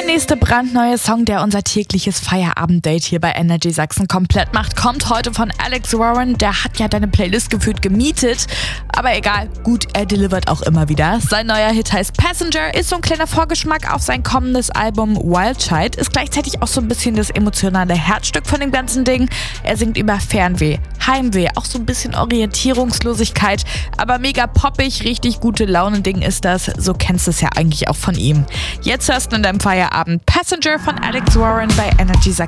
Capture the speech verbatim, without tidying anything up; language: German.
Der nächste brandneue Song, der unser tägliches Feierabenddate hier bei Energy Sachsen komplett macht, kommt heute von Alex Warren. Der hat ja deine Playlist gefühlt gemietet. Aber egal, gut, er delivert auch immer wieder. Sein neuer Hit heißt Passenger, ist so ein kleiner Vorgeschmack auf sein kommendes Album Wild Child, ist gleichzeitig auch so ein bisschen das emotionale Herzstück von dem ganzen Ding. Er singt über Fernweh, Heimweh, auch so ein bisschen Orientierungslosigkeit, aber mega poppig, richtig gute Laune-Ding ist das. So kennst du es ja eigentlich auch von ihm. Jetzt hörst du in deinem Feierabend Passenger von Alex Warren bei Energy Sachsen.